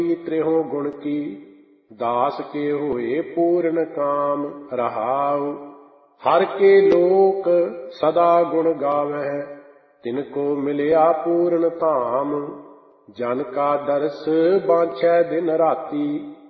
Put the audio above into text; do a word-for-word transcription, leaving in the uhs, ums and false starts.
त्रिहो गुण की, दास के होए पूर्ण काम रहाउ। हर के लोक सदा गुण गावह, तिनको मिलिया पूर्ण धाम। जन का दर्श बाँछै दिन राती,